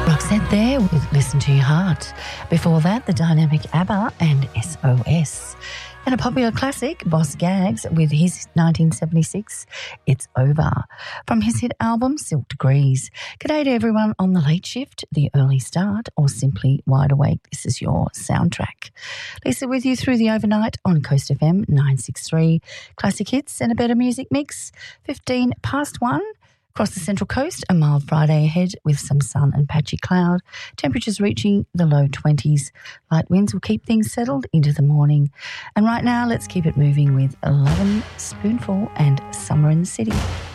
Roxette there with Listen to Your Heart. Before that, the dynamic ABBA and SOS. And a popular classic, Boss Gags, with his 1976, It's Over, from his hit album Silk Degrees. G'day to everyone on the late shift, the early start, or simply wide awake. This is your soundtrack. Lisa with you through the overnight on Coast FM 963. Classic hits and a better music mix, 15 past 1. Across the Central Coast, a mild Friday ahead with some sun and patchy cloud. Temperatures reaching the low 20s. Light winds will keep things settled into the morning. And right now, let's keep it moving with 11 Spoonful and Summer in the City.